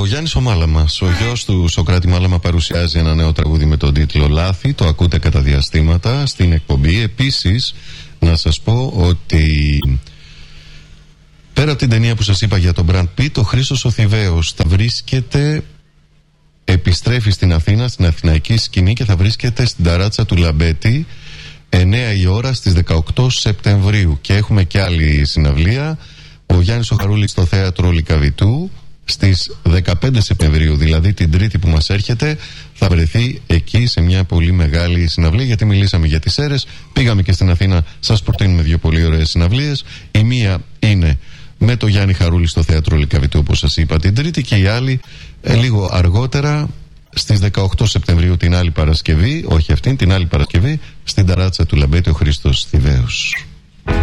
Γιάννης ο Μάλαμας, ο γιος του Σωκράτη Μάλαμα, παρουσιάζει ένα νέο τραγούδι με τον τίτλο Λάθη. Το ακούτε κατά διαστήματα στην εκπομπή. Επίσης, να σας πω ότι πέρα από την ταινία που σας είπα για τον Μπραντ Πιτ, ο Χρήστος ο Θηβαίος θα βρίσκεται, επιστρέφει στην Αθήνα, στην αθηναϊκή σκηνή, και θα βρίσκεται στην ταράτσα του Λαμπέτη 9 η ώρα στις 18 Σεπτεμβρίου. Και έχουμε και άλλη συναυλία. Ο Γιάννης ο Χαρούλης στο θέατρο Λυκαβητού στις 15 Σεπτεμβρίου, δηλαδή την Τρίτη που μας έρχεται, θα βρεθεί εκεί σε μια πολύ μεγάλη συναυλία. Γιατί μιλήσαμε για τις Σέρρες, πήγαμε και στην Αθήνα, σας προτείνουμε δύο πολύ ωραίες συναυλίες. Η μία είναι με το Γιάννη Χαρούλη στο θέατρο Λυκαβητού, όπως σας είπα, την Τρίτη, και η άλλη λίγο αργότερα στις 18 Σεπτεμβρίου, την άλλη Παρασκευή, όχι αυτήν, την άλλη Παρασκευή, στην ταράτσα του Λαμπέτη, ο Χρήστος Θηβαίος.